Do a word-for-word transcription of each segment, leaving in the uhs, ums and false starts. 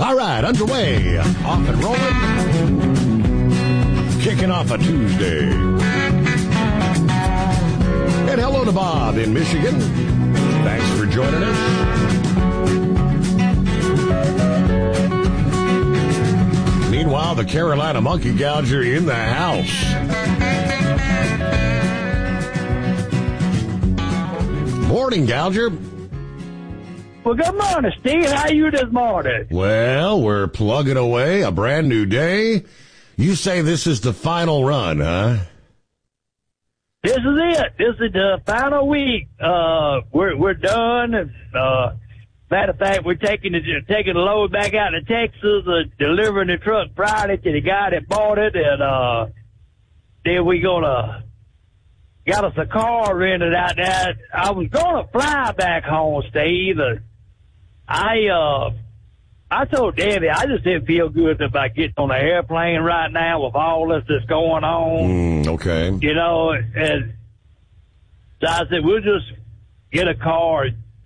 All right, underway. Off and rolling. Kicking off a Tuesday. And hello to Bob in Michigan. Thanks for joining us. Meanwhile, the Carolina Monkey Gouger in the house. Morning, Gouger. Well, good morning, Steve. How are you this morning? Well, we're plugging away. A brand new day. You say this is the final run, huh? This is it. This is the final week. Uh, we're we're done. Uh, matter of fact, we're taking the taking the load back out to Texas, uh, delivering the truck Friday to the guy that bought it, and uh, then we gonna got us a car rented out there. I was gonna fly back home, Steve. Uh, I uh, I told Debbie I just didn't feel good about getting on an airplane right now with all this that's going on. Mm, okay. You know, and so I said, we'll just get a car,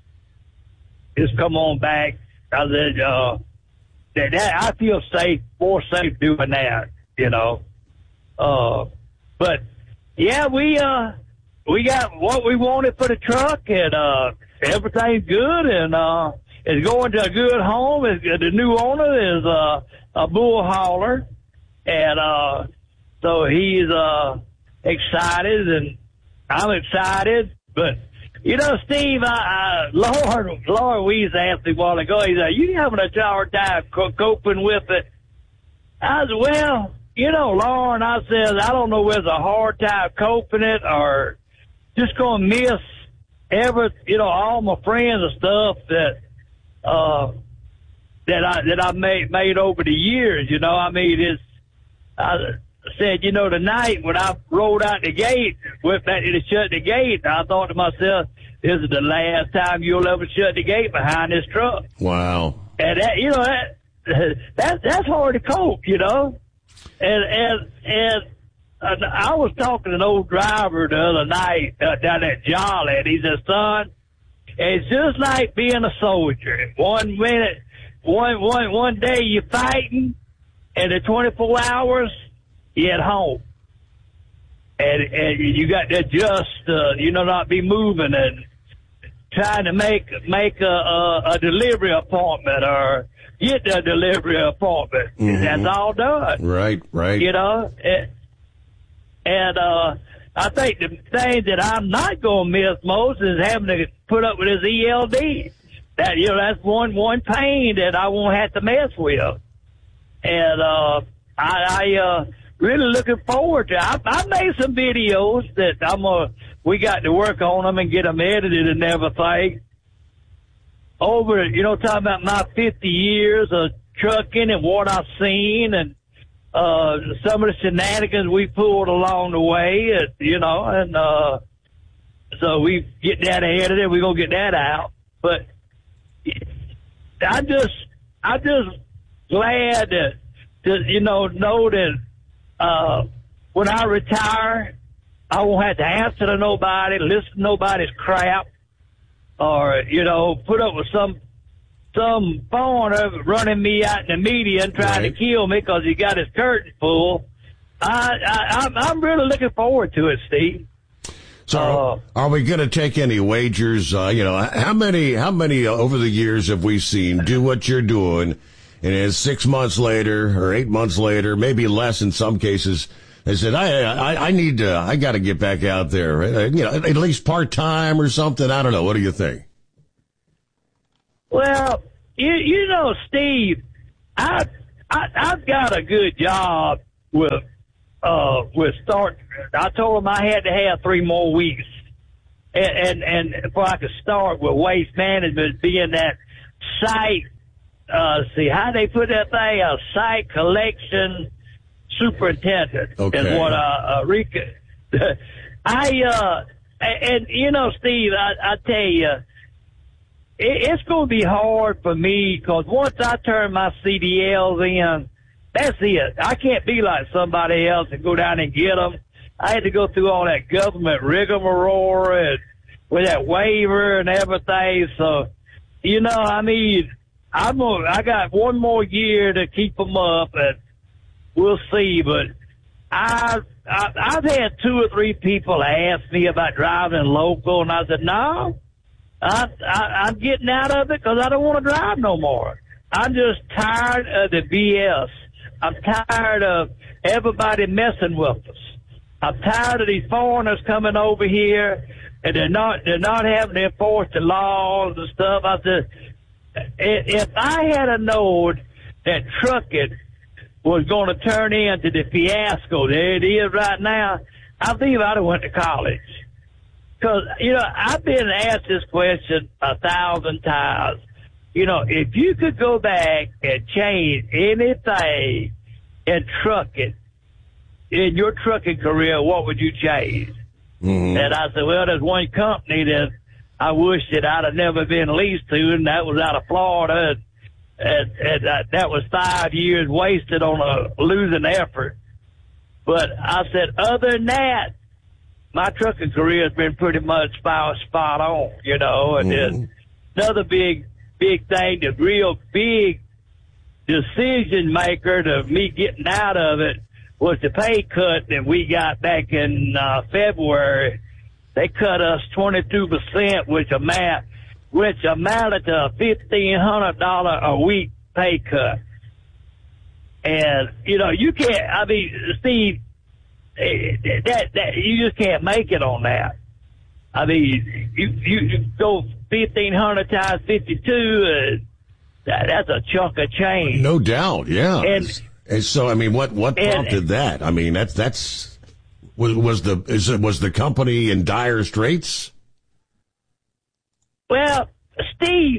just come on back. I said, uh, that, that I feel safe, more safe doing that, you know. Uh, but yeah, we, uh, we got what we wanted for the truck, and, uh, everything's good, and, uh, it's going to a good home. It's, the new owner is, uh, a bull hauler, and, uh, so he's, uh, excited, and I'm excited, but, you know, Steve, I, I, Lord, Lord Weeze asked me a while ago, he said, you having a hard time co- coping with it? I said, well, you know, Lauren, I said, I don't know whether it's a hard time coping it or just going to miss every, you know, all my friends and stuff that, uh, that I, that I made, made over the years, you know, I mean, it's, I said, you know, tonight when I rolled out the gate, went back to shut the gate, I thought to myself, this is the last time you'll ever shut the gate behind this truck. Wow. And that, you know, that, that that's hard to cope, you know. And, and, and, and I was talking to an old driver the other night uh, down at Jolly, and he said, son, it's just like being a soldier. One minute, one, one, one day you're fighting, and in twenty-four hours, you're at home. And, and you got to adjust, uh, you know, not be moving and trying to make, make a, a, a delivery appointment or get a delivery appointment. Mm-hmm. That's all done. Right, right. You know, and, and uh, I think the thing that I'm not going to miss most is having to put up with his E L D. That, you know, that's one, one pain that I won't have to mess with. And, uh, I, I, uh, really looking forward to. I, I made some videos that I'm uh, we got to work on them and get them edited and everything. Over, you know, talking about my fifty years of trucking and what I've seen and uh, some of the shenanigans we pulled along the way, and, you know, and uh, so we get that edited. We're gonna get that out. But I just, I just glad that, to, you know, know that. Uh, when I retire, I won't have to answer to nobody, listen to nobody's crap, or, you know, put up with some, some foreigner running me out in the media and trying right. to kill me because he got his curtain full. I, I, I'm, I'm really looking forward to it, Steve. So, uh, are we going to take any wagers? Uh, you know, how many, how many uh, over the years have we seen do what you're doing? And it's six months later or eight months later, maybe less in some cases, they said, I, I, I need to, I got to get back out there, you know, at least part time or something. I don't know. What do you think? Well, you, you know, Steve, I, I, I've got a good job with, uh, with start. I told them I had to have three more weeks and, and, and before I could start with waste management being that site. Uh, see, how they put that thing, a site collection superintendent okay. is what, uh, uh Rika, I, uh, and, you know, Steve, I, I tell you, it, it's going to be hard for me because once I turn my C D Ls in, that's it. I can't be like somebody else and go down and get them. I had to go through all that government rigmarole and with that waiver and everything. So, you know, I mean, I'm gonna, I got one more year to keep them up, and we'll see. But I, I I've had two or three people ask me about driving local, and I said no, I, I I'm getting out of it because I don't want to drive no more. I'm just tired of the B S. I'm tired of everybody messing with us. I'm tired of these foreigners coming over here, and they're not they're not having to enforce the laws and stuff. I said, if I had a known that trucking was going to turn into the fiasco that it is right now, I believe I'd have went to college. Because, you know, I've been asked this question a thousand times. You know, if you could go back and change anything in trucking, in your trucking career, what would you change? Mm-hmm. And I said, well, there's one company that I wish that I'd have never been leased to, and that was out of Florida. And, and, and uh, that was five years wasted on a losing effort. But I said, other than that, my trucking career has been pretty much spot, spot on, you know. And mm-hmm. then another big, big thing, the real big decision maker to me getting out of it was the pay cut that we got back in uh, February. They cut us twenty-two percent, which amount, which amounted to a fifteen hundred dollars a week pay cut. And, you know, you can't, I mean, Steve, that, that, you just can't make it on that. I mean, you, you, you go fifteen hundred times fifty-two, uh, that, that's a chunk of change. No doubt, yeah. And, and so, I mean, what, what prompted and, that? I mean, that's, that's, Was, was the is it was the company in dire straits? Well, Steve,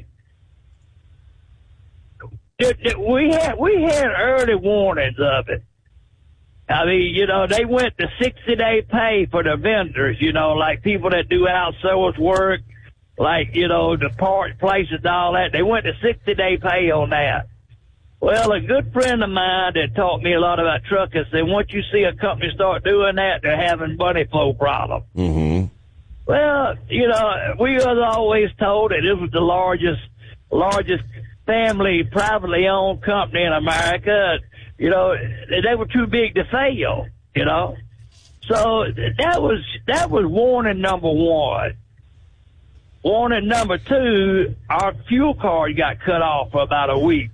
we had we had early warnings of it. I mean, you know, they went to sixty day pay for the vendors. You know, like people that do outsource work, like you know the part places and all that. They went to sixty day pay on that. Well, a good friend of mine that taught me a lot about trucking said once you see a company start doing that, they're having money flow problems. Mm-hmm. Well, you know, we was always told that this was the largest, largest family privately owned company in America. You know, they were too big to fail, you know. So that was, that was warning number one. Warning number two, our fuel card got cut off for about a week.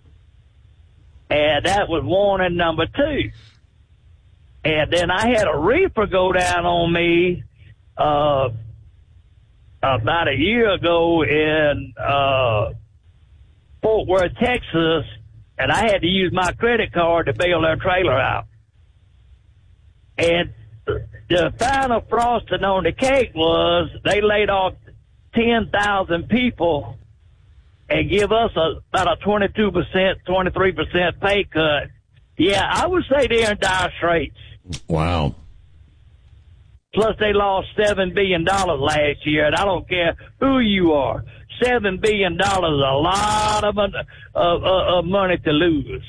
And that was warning number two. And then I had a reefer go down on me uh, about a year ago in uh, Fort Worth, Texas, and I had to use my credit card to bail their trailer out. And the final frosting on the cake was they laid off ten thousand people and give us a, about a twenty-two percent, twenty-three percent pay cut. Yeah, I would say they're in dire straits. Wow. Plus, they lost seven billion dollars last year, and I don't care who you are. seven billion dollars is a lot of, of, of money to lose.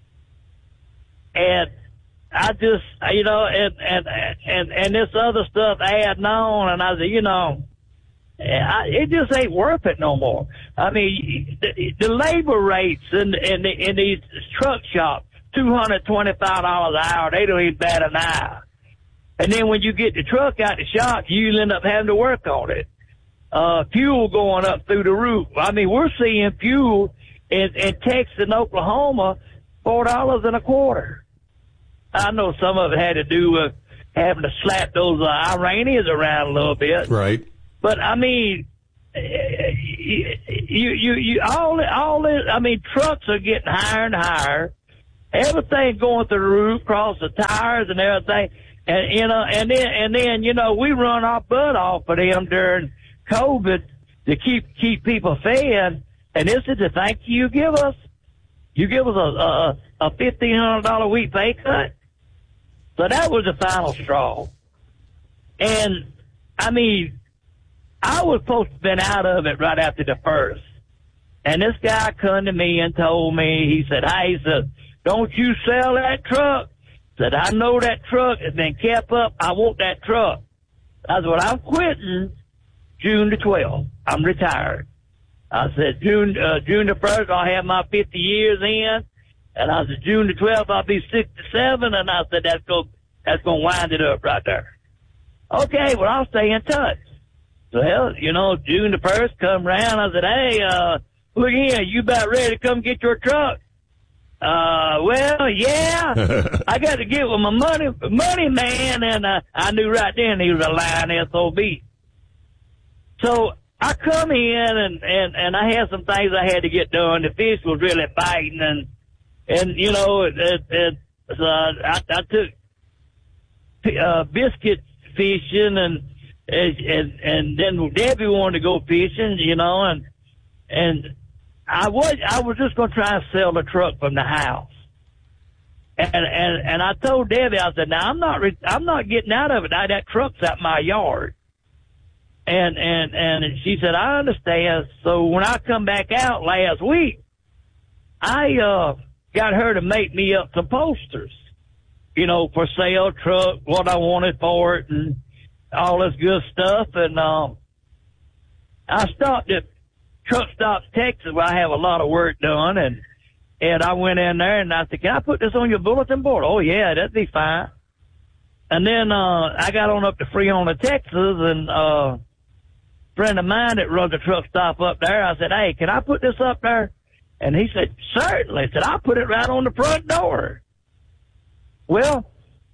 And I just, you know, and, and, and, and this other stuff adding on, and I said, you know, I, it just ain't worth it no more. I mean, the, the labor rates in, in, the, in these truck shops, two hundred twenty-five dollars an hour, they don't even bat an eye. And then when you get the truck out the shop, you end up having to work on it. Uh, fuel going up through the roof. I mean, we're seeing fuel in, in Texas and Oklahoma, four dollars and a quarter. I know some of it had to do with having to slap those uh, Iranians around a little bit. Right. But I mean, you, you, you, all, all this, I mean, trucks are getting higher and higher. Everything going through the roof, across the tires and everything. And, you know, and then, and then, you know, we run our butt off of them during COVID to keep, keep people fed. And this is the thank you you give us. You give us a, a, a fifteen hundred dollars a week pay cut. So that was the final straw. And I mean, I was supposed to have been out of it right after the first. And this guy come to me and told me, he said, hey, he said, don't you sell that truck. Said, I know that truck has been kept up. I want that truck. I said, well, I'm quitting June the twelfth. I'm retired. I said, June, uh, June the first, I'll have my fifty years in. And I said, June the twelfth, I'll be sixty-seven. And I said, that's going, that's going to wind it up right there. Okay, well, I'll stay in touch. So, hell, you know, June the first come around. I said, hey, uh, look here, you about ready to come get your truck? Uh, well, yeah, I got to get with my money, money man. And, uh, I knew right then he was a lying S O B. So I come in and, and, and I had some things I had to get done. The fish was really biting and, and, you know, it, it, it uh, I, I took, uh, biscuit fishing and, and, and then Debbie wanted to go fishing, you know, and, and I was, I was just going to try and sell the truck from the house. And, and, and I told Debbie, I said, now I'm not, re- I'm not getting out of it. Now that truck's at my yard. And, and, and she said, I understand. So when I come back out last week, I, uh, got her to make me up some posters, you know, for sale, truck, what I wanted for it and all this good stuff. And, um, I stopped at Truck Stops Texas where I have a lot of work done. And, and I went in there and I said, can I put this on your bulletin board? Oh yeah, that'd be fine. And then, uh, I got on up to Freona, Texas and, uh, friend of mine that runs a truck stop up there, I said, hey, can I put this up there? And he said, certainly. He said, I'll put it right on the front door. Well,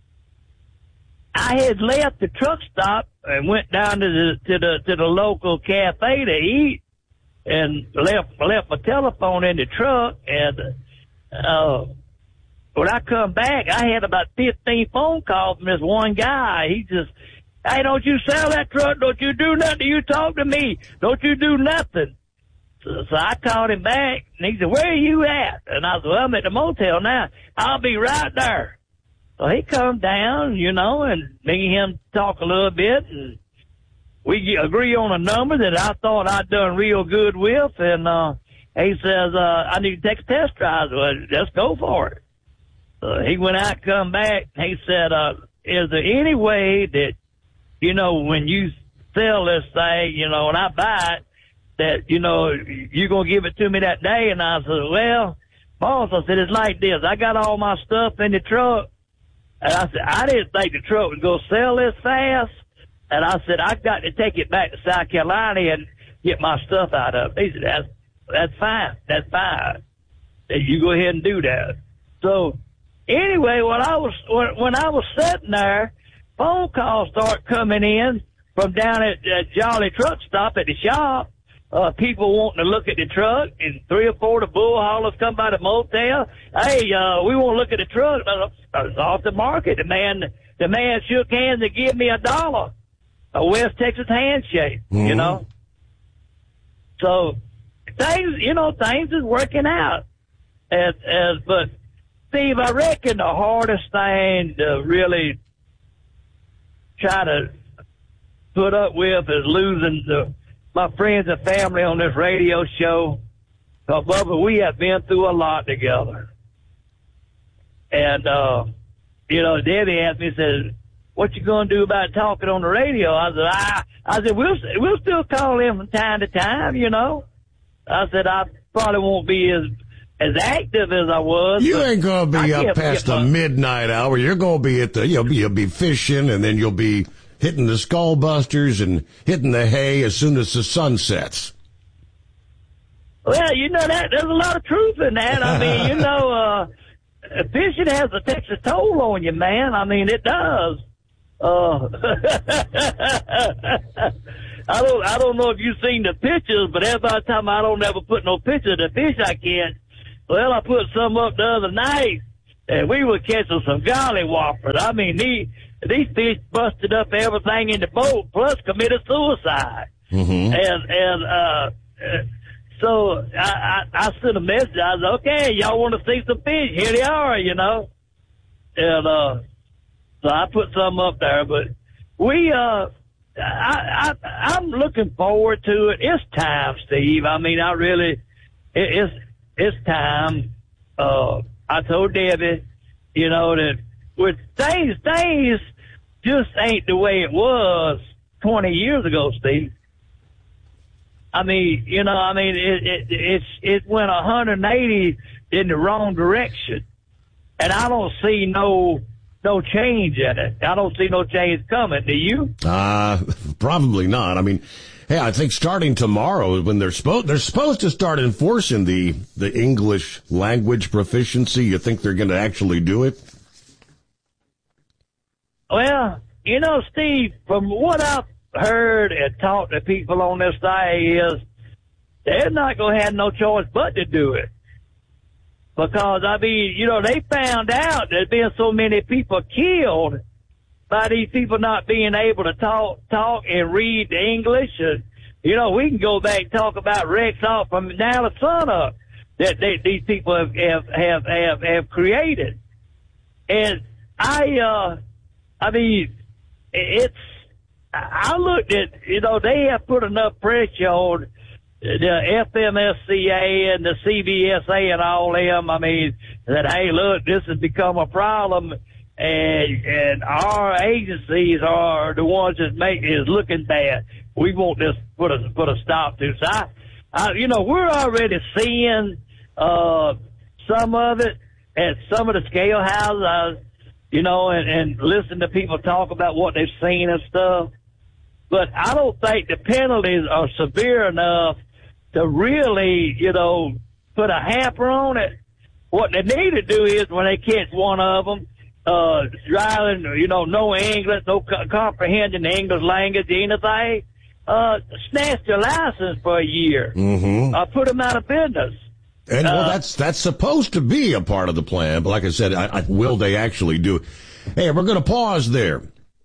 I had left the truck stop and went down to the, to the, to the local cafe to eat and left, left my telephone in the truck. And, uh, when I come back, I had about fifteen phone calls from this one guy. He just, hey, don't you sell that truck? Don't you do nothing? You talk to me. Don't you do nothing? So, so I called him back, and he said, where are you at? And I said, well, I'm at the motel now. I'll be right there. So he come down, you know, and me and him talk a little bit, and we agree on a number that I thought I'd done real good with, and uh, he says, uh, I need to take a test drive. Well, let's go for it. So he went out, come back, and he said, uh, is there any way that, you know, when you sell this thing, you know, and I buy it, that, you know, you're going to give it to me that day? And I said, well, boss, I said, it's like this. I got all my stuff in the truck. And I said, I didn't think the truck was going to sell this fast. And I said, I've got to take it back to South Carolina and get my stuff out of it. He said, that's, that's fine. That's fine. Said, you go ahead and do that. So anyway, when I was, when, when I was sitting there, phone calls start coming in from down at uh, Jolly Truck Stop at the shop. Uh, people wanting to look at the truck, and three or four of the bull haulers come by the motel. Hey, uh, we want to look at the truck. It's off the market. The man, the man shook hands and gave me a dollar, a West Texas handshake, mm-hmm. you know. So things, you know, things is working out. As, as, but Steve, I reckon the hardest thing to really try to put up with is losing the, my friends and family on this radio show. So, Bubba, we have been through a lot together. And, uh, you know, Debbie asked me, said, what you going to do about talking on the radio? I said, I, I said, we'll, we'll still call in from time to time, you know. I said, I probably won't be as, as active as I was. You ain't going to be up past the midnight hour. You're going to be at the, you'll be, you'll be fishing, and then you'll be hitting the skull busters and hitting the hay as soon as the sun sets. Well, you know, that there's a lot of truth in that. I mean, you know, uh, fishing has a takes a toll on you, man. I mean, it does. Uh, I don't, I don't know if you've seen the pictures, but every time I don't ever put no picture of the fish I catch. Well, I put some up the other night, and we were catching some golly whoppers. I mean, these, these fish busted up everything in the boat, plus committed suicide. Mm-hmm. And, and, uh, so I, I, I sent a message. I was, okay, y'all want to see some fish? Here they are, you know. And, uh, so I put some up there, but we, uh, I, I, I'm looking forward to it. It's time, Steve. I mean, I really, it, it's, it's time. Uh, I told Debbie, you know, that with things, things just ain't the way it was twenty years ago, Steve. I mean, you know, I mean, it, it, it's, it went one hundred eighty in the wrong direction. And I don't see no, no change in it. I don't see no change coming. Do you? Uh, probably not. I mean, hey, I think starting tomorrow when they're supposed, they're supposed to start enforcing the, the English language proficiency. You think they're going to actually do it? Well, you know, Steve, from what I've heard and talked to people on this day is they're not going to have no choice but to do it. Because, I mean, you know, they found out there's been so many people killed by these people not being able to talk, talk and read English. And, you know, we can go back and talk about Rexall from now to sun up that they, these people have, have, have, have, have created. And I, uh, I mean, it's, I looked at, you know, they have put enough pressure on the F M S C A and the C B S A and all them. I mean, that, hey, look, this has become a problem, and and our agencies are the ones that make is looking bad. We want this put a put a stop to. So I, I you know, we're already seeing uh some of it at some of the scale houses, uh, you know, and, and listen to people talk about what they've seen and stuff. But I don't think the penalties are severe enough to really, you know, put a hamper on it. What they need to do is when they catch one of them, uh, driving, you know, no English, no co- comprehending the English language, anything, uh, snatch their license for a year. Mm-hmm. Uh, put them out of business. And well, uh, that's, that's supposed to be a part of the plan. But like I said, I, I, will they actually do it? Hey, we're going to pause there.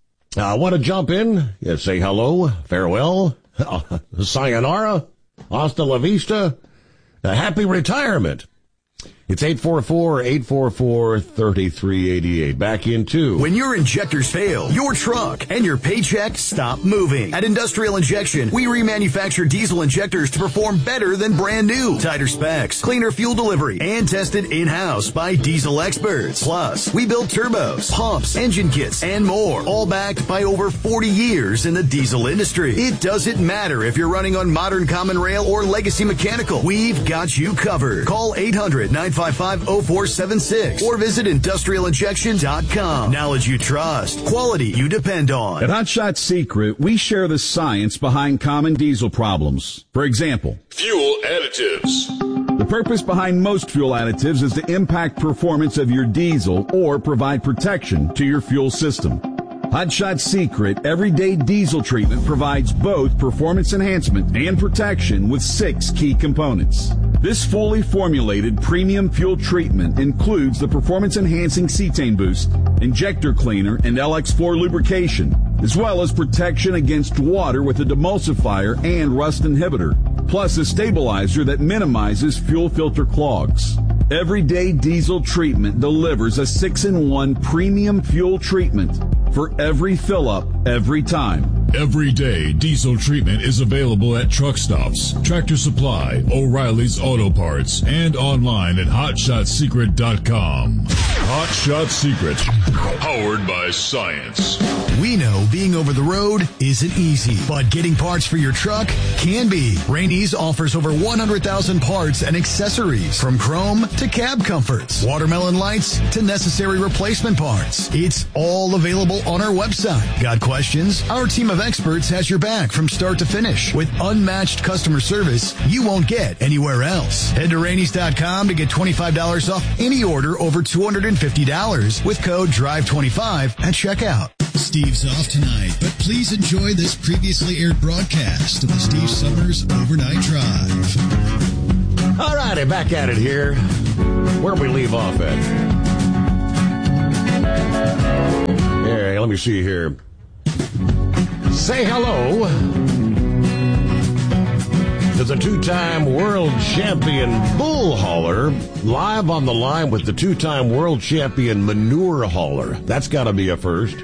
I want to jump in, yeah, say hello, farewell, uh, sayonara, hasta la vista, a happy retirement. It's eight four four, eight four four, three three eight eight. Back into. When your injectors fail, your truck and your paycheck stop moving. At Industrial Injection, we remanufacture diesel injectors to perform better than brand new. Tighter specs, cleaner fuel delivery, and tested in-house by diesel experts. Plus, we build turbos, pumps, engine kits, and more. All backed by over forty years in the diesel industry. It doesn't matter if you're running on modern common rail or legacy mechanical. We've got you covered. Call eight hundred, nine five five, oh four seven six or visit industrial injection dot com. Knowledge you trust. Quality you depend on. At Hot Shot Secret, we share the science behind common diesel problems. For example, fuel additives. The purpose behind most fuel additives is to impact performance of your diesel or provide protection to your fuel system. Hot Shot Secret Everyday Diesel Treatment provides both performance enhancement and protection with six key components. This fully formulated premium fuel treatment includes the performance-enhancing cetane boost, injector cleaner, and L X four lubrication, as well as protection against water with a demulsifier and rust inhibitor, plus a stabilizer that minimizes fuel filter clogs. Everyday Diesel Treatment delivers a six in one premium fuel treatment for every fill-up, every time. Everyday Diesel Treatment is available at truck stops, Tractor Supply, O'Reilly's Auto Parts, and online at hot shot secret dot com. Hot Shot Secret, powered by science. We know being over the road isn't easy, but getting parts for your truck can be. Rainey's offers over one hundred thousand parts and accessories, from chrome to cab comforts, watermelon lights to necessary replacement parts. It's all available on our website. Got questions? Our team of experts has your back from start to finish with unmatched customer service you won't get anywhere else. Head to Rainey's dot com to get twenty-five dollars off any order over two hundred fifty dollars with code drive twenty-five at checkout. Steve's off tonight, but please enjoy this previously aired broadcast of the Steve Summers Overnight Drive. All righty, back at it here. Where we leave off at? Yeah, let me see here. Say hello to the two-time world champion bull hauler, live on the line with the two-time world champion manure hauler. That's got to be a first.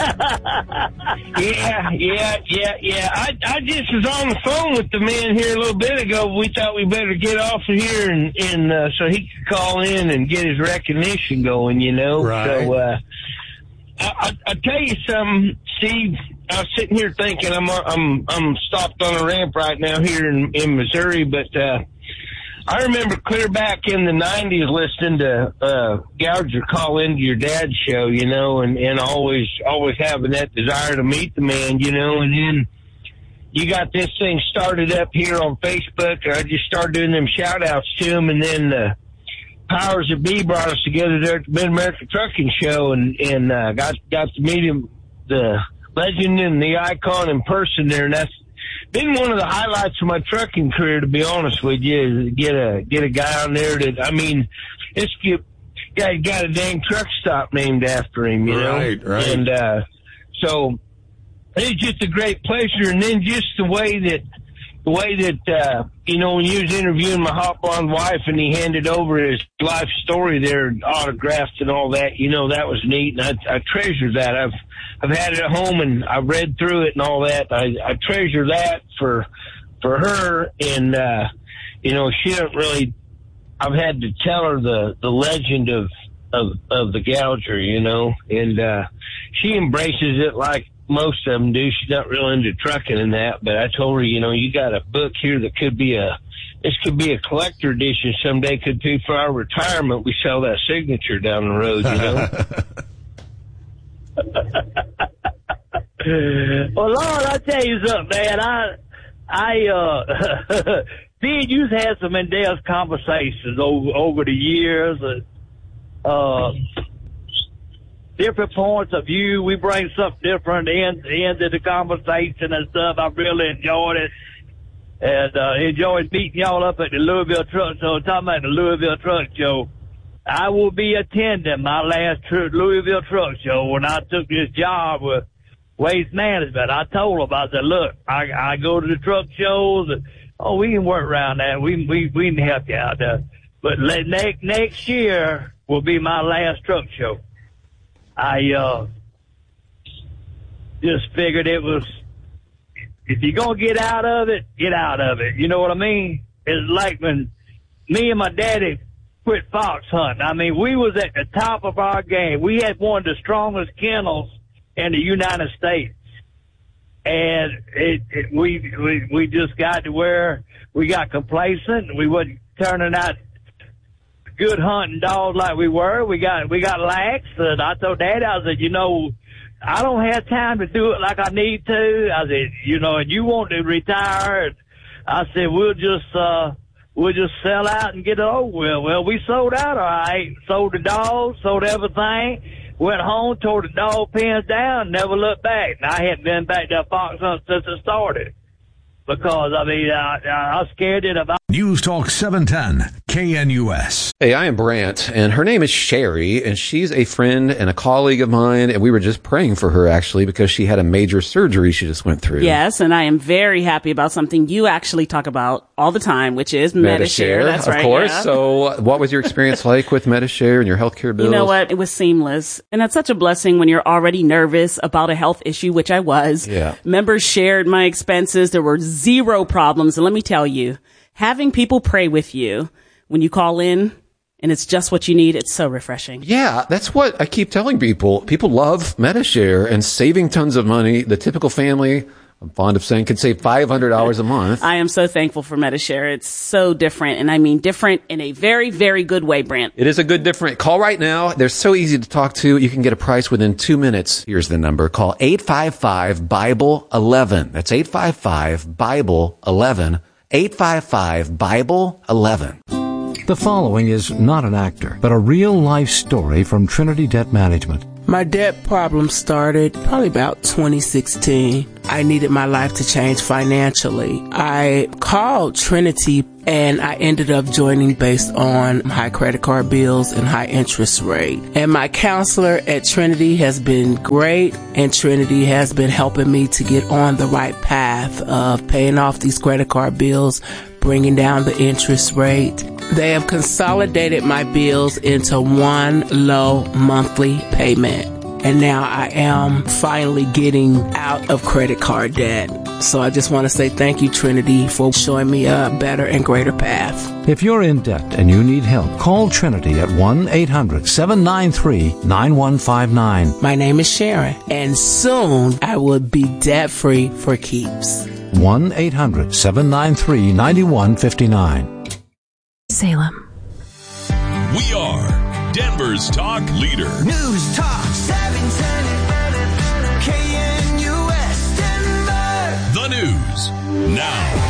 Yeah, yeah, yeah, yeah. I, I just was on the phone with the man here a little bit ago. We thought we better get off of here and, and uh, so he could call in and get his recognition going, you know. Right. So, uh, I, I, I'll tell you something, Steve, I was sitting here thinking I'm I'm I'm stopped on a ramp right now here in, in Missouri, but uh, I remember clear back in the nineties listening to uh, Gouger call into your dad's show, you know, and, and always always having that desire to meet the man, you know, and then you got this thing started up here on Facebook. I just started doing them shout-outs to him, and then the powers that be brought us together there at the Mid-America Trucking Show, and, and uh, got got to meet him, the legend and the icon in person there, and that's been one of the highlights of my trucking career, to be honest with you, is get a get a guy on there that, I mean, this guy got a dang truck stop named after him, you know? Right, right. And uh, so it's just a great pleasure, and then just the way that, the way that, uh, you know, when you was interviewing my hot blonde wife and he handed over his life story there, autographed and all that, you know, that was neat, and I, I treasure that. I've I've had it at home, and I've read through it and all that. I, I treasure that for for her, and, uh, you know, she don't really, I've had to tell her the, the legend of, of, of the Gouger, you know, and uh, she embraces it like most of them do. She's not real into trucking and that, but I told her, you know, you got a book here that could be a, this could be a collector edition someday, could be for our retirement. We sell that signature down the road, you know. Well, Lord, I'll tell you something, man. I, I, uh, me and you've had some in-depth conversations over, over the years. Uh, uh, different points of view. We bring something different in, into the conversation and stuff. I really enjoyed it. And, uh, enjoyed meeting y'all up at the Louisville Truck Show. Talking about the Louisville Truck Show. I will be attending my last tr- Louisville Truck Show when I took this job with Waste Management. I told them, I said, look, I, I go to the truck shows. And, oh, we can work around that. We, we, we can help you out there. But let, next, next year will be my last truck show. I, uh, just figured it was, if you're going to get out of it, get out of it. You know what I mean? It's like when me and my daddy quit fox hunting. I mean, we was at the top of our game. We had one of the strongest kennels in the United States. And it, it we, we, we just got to where we got complacent. We wasn't turning out good hunting dogs like we were. We got, we got lax. And I told Dad, I said, you know, I don't have time to do it like I need to. I said, you know, and you want to retire. I said, we'll just, uh, we'll just sell out and get it over with. Well, we sold out all right. Sold the dogs, sold everything. Went home, tore the dog pens down, never looked back. And I hadn't been back to fox hunt since it started. Because, I mean, I, I was scared it about. News Talk seven ten, K N U S. Hey, I am Brant, and her name is Sherry, and she's a friend and a colleague of mine, and we were just praying for her, actually, because she had a major surgery she just went through. Yes, and I am very happy about something you actually talk about all the time, which is Medi-Share. That's right. Of course. Yeah. So what was your experience like with Medi-Share and your healthcare bills? You know what? It was seamless. And that's such a blessing when you're already nervous about a health issue, which I was. Yeah. Members shared my expenses. There were zero problems. And let me tell you, having people pray with you when you call in and it's just what you need, it's so refreshing. Yeah, that's what I keep telling people. People love Medi-Share and saving tons of money. The typical family, I'm fond of saying, can save five hundred dollars a month. I am so thankful for Medi-Share. It's so different. And I mean different in a very, very good way, Brant. It is a good different. Call right now. They're so easy to talk to. You can get a price within two minutes. Here's the number. Call eight five five, Bible eleven. That's eight five five, Bible eleven. eight five five, Bible eleven. The following is not an actor, but a real-life story from Trinity Debt Management. My debt problem started probably about twenty sixteen. I needed my life to change financially. I called Trinity and I ended up joining based on high credit card bills and high interest rate. And my counselor at Trinity has been great, and Trinity has been helping me to get on the right path of paying off these credit card bills, bringing down the interest rate. They have consolidated my bills into one low monthly payment. And now I am finally getting out of credit card debt. So I just want to say thank you, Trinity, for showing me a better and greater path. If you're in debt and you need help, call Trinity at one eight hundred seven nine three nine one five nine. My name is Sharon, and soon I will be debt-free for keeps. one eight hundred seven nine three nine one five nine. Salem. We are Denver's talk leader. News Talk seven ten K N U S Denver. The news now.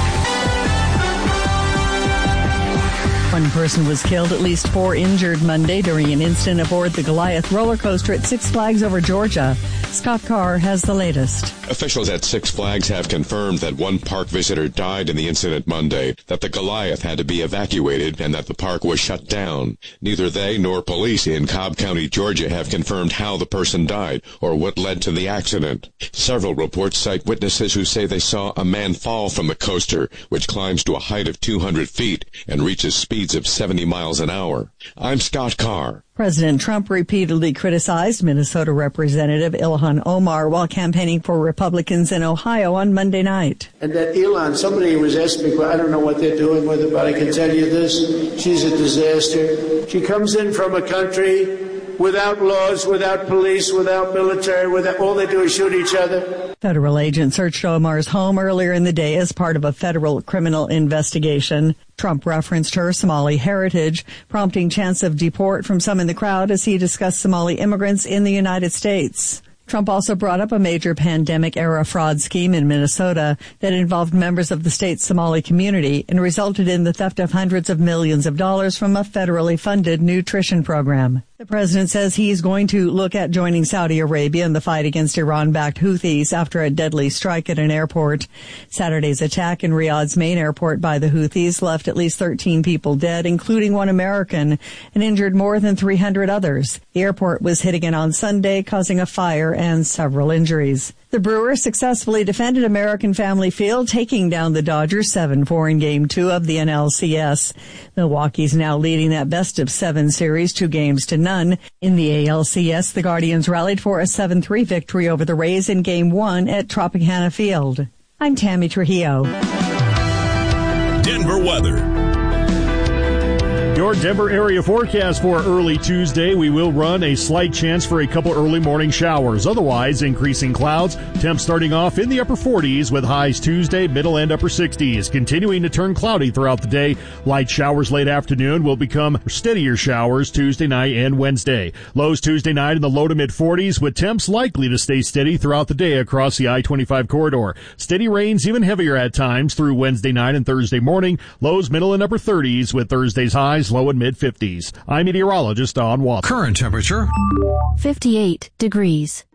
One person was killed, at least four injured Monday during an incident aboard the Goliath roller coaster at Six Flags over Georgia. Scott Carr has the latest. Officials at Six Flags have confirmed that one park visitor died in the incident Monday, that the Goliath had to be evacuated, and that the park was shut down. Neither they nor police in Cobb County, Georgia, have confirmed how the person died or what led to the accident. Several reports cite witnesses who say they saw a man fall from the coaster, which climbs to a height of two hundred feet and reaches speeds of seventy miles an hour. I'm Scott Carr. President Trump repeatedly criticized Minnesota Representative Ilhan Omar while campaigning for Republicans in Ohio on Monday night. And that Ilhan, somebody was asking me, I don't know what they're doing with her, but I can tell you this, she's a disaster. She comes in from a country without laws, without police, without military, without, all they do is shoot each other. Federal agents searched Omar's home earlier in the day as part of a federal criminal investigation. Trump referenced her Somali heritage, prompting chants of deport from some in the crowd as he discussed Somali immigrants in the United States. Trump also brought up a major pandemic-era fraud scheme in Minnesota that involved members of the state's Somali community and resulted in the theft of hundreds of millions of dollars from a federally funded nutrition program. The president says he's going to look at joining Saudi Arabia in the fight against Iran-backed Houthis after a deadly strike at an airport. Saturday's attack in Riyadh's main airport by the Houthis left at least thirteen people dead, including one American, and injured more than three hundred others. The airport was hit again on Sunday, causing a fire and several injuries. The Brewers successfully defended American Family Field, taking down the Dodgers seven four in Game two of the N L C S. Milwaukee's now leading that best-of-seven series two games to none. In the A L C S, the Guardians rallied for a seven three victory over the Rays in Game one at Tropicana Field. I'm Tammy Trujillo. Denver weather. Your Denver area forecast for early Tuesday. We will run a slight chance for a couple early morning showers. Otherwise, increasing clouds. Temps starting off in the upper forties with highs Tuesday, middle and upper sixties. Continuing to turn cloudy throughout the day. Light showers late afternoon will become steadier showers Tuesday night and Wednesday. Lows Tuesday night in the low to mid forties with temps likely to stay steady throughout the day across the I twenty-five corridor. Steady rains even heavier at times through Wednesday night and Thursday morning. Lows middle and upper thirties with Thursday's highs low and mid fifties. I'm meteorologist Don Watson. Current temperature fifty-eight degrees.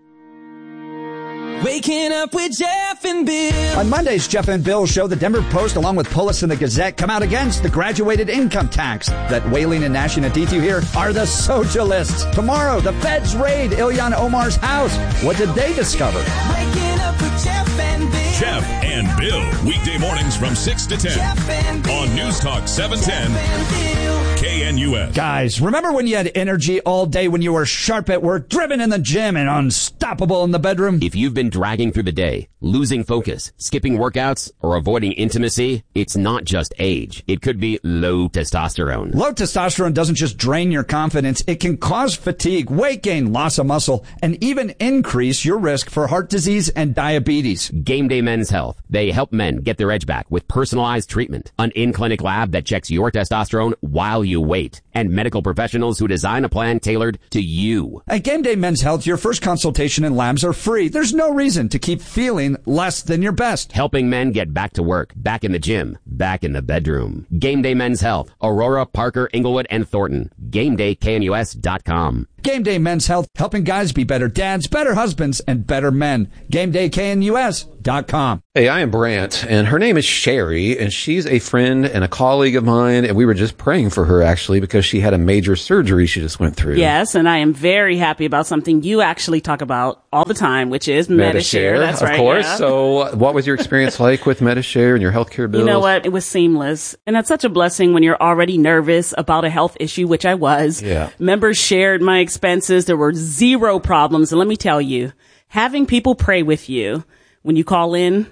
Waking up with Jeff and Bill. On Monday's Jeff and Bill show, the Denver Post, along with Polis and the Gazette, come out against the graduated income tax. That Whaling and Nash and Aditya here are the socialists. Tomorrow, the feds raid Ilhan Omar's house. What did they discover? Waking up with Jeff and Bill. Jeff and Bill, weekday mornings from six to ten on News Talk seven ten K N U S. Guys, remember when you had energy all day when you were sharp at work, driven in the gym, and unstoppable in the bedroom? If you've been dragging through the day, losing focus, skipping workouts, or avoiding intimacy, it's not just age. It could be low testosterone. Low testosterone doesn't just drain your confidence. It can cause fatigue, weight gain, loss of muscle, and even increase your risk for heart disease and diabetes. Game Day Men's Health. They help men get their edge back with personalized treatment, an in-clinic lab that checks your testosterone while you wait, and medical professionals who design a plan tailored to you. At Game Day Men's Health, your first consultation and labs are free. There's no reason to keep feeling less than your best. Helping men get back to work, back in the gym, back in the bedroom. Game Day Men's Health. Aurora, Parker, Inglewood, and Thornton. Game Day K N U S dot com. Game Day Men's Health, helping guys be better dads, better husbands, and better men. Game Day K N U S dot com. Hey, I am Brant, and her name is Sherry, and she's a friend and a colleague of mine, and we were just praying for her, actually, because she had a major surgery she just went through. Yes, and I am very happy about something you actually talk about all the time, which is Medi-Share. That's of right. Of course. Yeah. So what was your experience like with Medi-Share and your healthcare bills? You know what? It was seamless. And that's such a blessing when you're already nervous about a health issue, which I was. Yeah. Members shared my expenses. There were zero problems. And let me tell you, having people pray with you when you call in,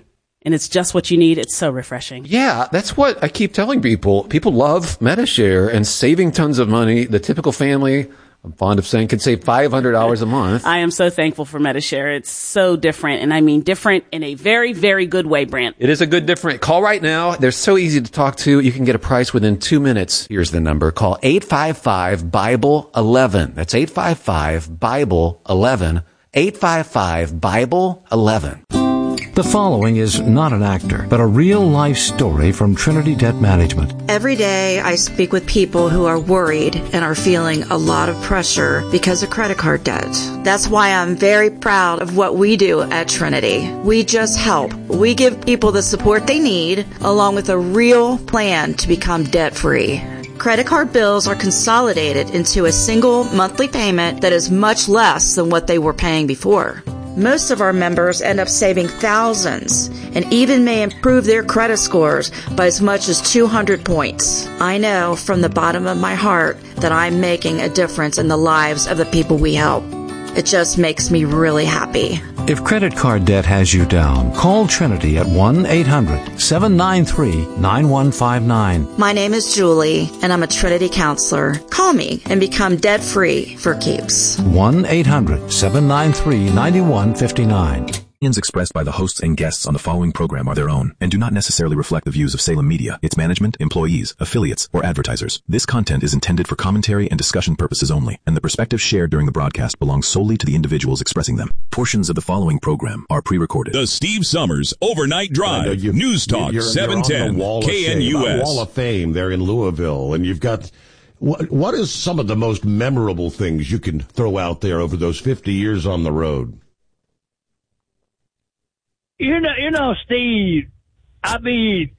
and it's just what you need. It's so refreshing. Yeah, that's what I keep telling people. People love Medi-Share and saving tons of money. The typical family, I'm fond of saying, can save five hundred dollars a month. I am so thankful for Medi-Share. It's so different, and I mean different in a very, very good way, Brent. It is a good different. Call right now. They're so easy to talk to. You can get a price within two minutes. Here's the number. Call eight five five, Bible eleven. That's eight five five, Bible eleven. eight five five, Bible eleven. The following is not an actor, but a real-life story from Trinity Debt Management. Every day I speak with people who are worried and are feeling a lot of pressure because of credit card debt. That's why I'm very proud of what we do at Trinity. We just help. We give people the support they need, along with a real plan to become debt-free. Credit card bills are consolidated into a single monthly payment that is much less than what they were paying before. Most of our members end up saving thousands and even may improve their credit scores by as much as two hundred points. I know from the bottom of my heart that I'm making a difference in the lives of the people we help. It just makes me really happy. If credit card debt has you down, call Trinity at one eight hundred, seven nine three, nine one five nine. My name is Julie, and I'm a Trinity counselor. Call me and become debt-free for keeps. one eight hundred, seven nine three, nine one five nine. Opinions expressed by the hosts and guests on the following program are their own and do not necessarily reflect the views of Salem Media, its management, employees, affiliates, or advertisers. This content is intended for commentary and discussion purposes only, and the perspectives shared during the broadcast belong solely to the individuals expressing them. Portions of the following program are pre-recorded. The Steve Summers Overnight Drive, News Talk you're, seven ten, you're K N U S. Wall of Fame there in Louisville, and you've got... What, what is some of the most memorable things you can throw out there over those fifty years on the road? You know, you know, Steve, I mean,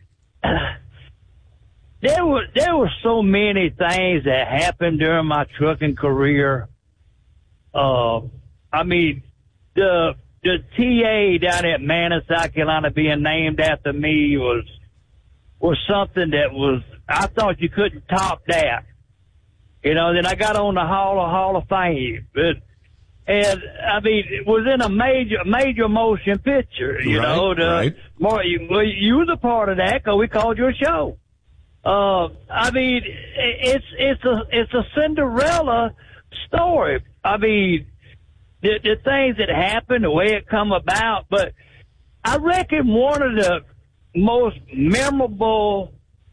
there were, there were so many things that happened during my trucking career. Uh, I mean, the, the T A down at Manning, South Carolina being named after me was, was something that was, I thought you couldn't top that. You know, then I got on the Hall of, Hall of Fame, but, and I mean, it was in a major, major motion picture, you right, know, the, right. more, you, well, you was a part of that because we called your show. Uh, I mean, it's, it's a, it's a Cinderella story. I mean, the, the things that happened, the way it come about, but I reckon one of the most memorable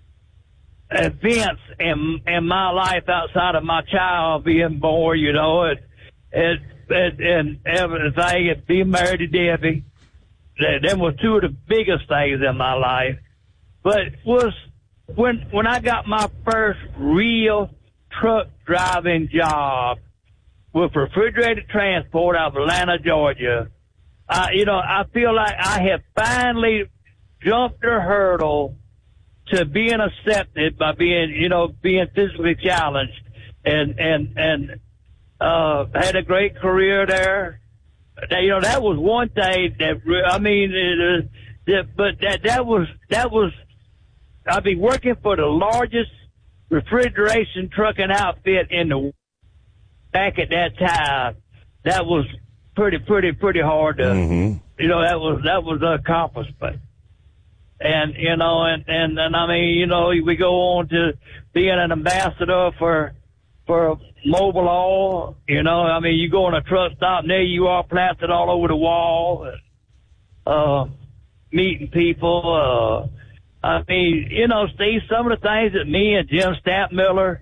events in, in my life outside of my child being born, you know, and, and, and, and everything, and being married to Debbie. Them were two of the biggest things in my life. But was when, when I got my first real truck driving job with Refrigerated Transport out of Atlanta, Georgia. I, you know, I feel like I have finally jumped the hurdle to being accepted by being, you know, being physically challenged, and, and, and, uh, had a great career there. You know, that was one thing that, I mean, it, that, but that, that was, that was, I'd be working for the largest refrigeration trucking outfit in the, back at that time. That was pretty, pretty, pretty hard to, mm-hmm. you know, that was, that was an accomplishment. And, you know, and, and, and I mean, you know, we go on to being an ambassador for, for Mobile Oil, you know, I mean, you go in a truck stop and there you are plastered all over the wall, uh, meeting people, uh, I mean, you know, Steve, some of the things that me and Jim Stampmiller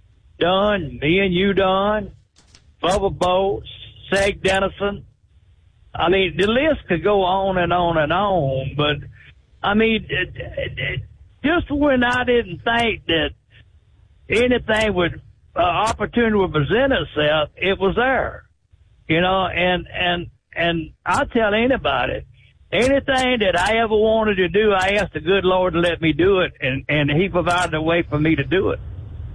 done, me and you done, Bubba Boats, Seg Dennison, I mean, the list could go on and on and on, but I mean, it, it, it, just when I didn't think that anything would, uh, opportunity would present itself, it was there, you know, and, and, and I'll tell anybody, anything that I ever wanted to do, I asked the good Lord to let me do it, and, and he provided a way for me to do it.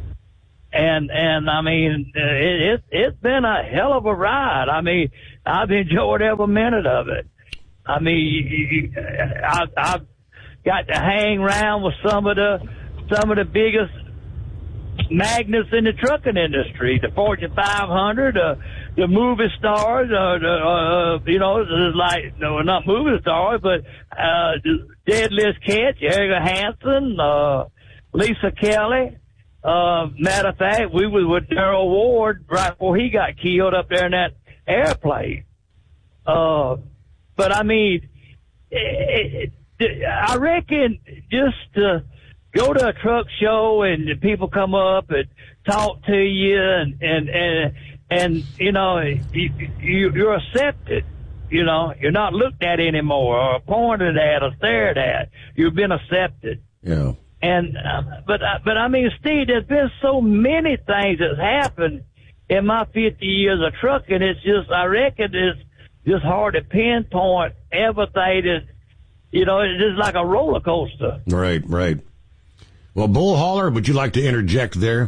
And, and I mean, it, it, it's been a hell of a ride. I mean, I've enjoyed every minute of it. I mean, I, I've got to hang around with some of the, some of the biggest magnets in the trucking industry, the Fortune five hundred, uh, the movie stars, uh, the, uh, you know, it's like, no, not movie stars, but, uh, Deadliest Catch, Erica Hansen, uh, Lisa Kelly. Uh, matter of fact, we was with Daryl Ward right before he got killed up there in that airplane. Uh, but I mean, it, it, I reckon just to go to a truck show and the people come up and talk to you and, and, and, and you know, you, you, you're accepted. You know, you're not looked at anymore or pointed at or stared at. You've been accepted. Yeah. And, uh, but, uh, but I mean, Steve, there's been so many things that's happened in my fifty years of trucking. It's just, I reckon it's just hard to pinpoint everything that, you know, it's just like a roller coaster. Right, right. Well, Bull Hauler, would you like to interject there?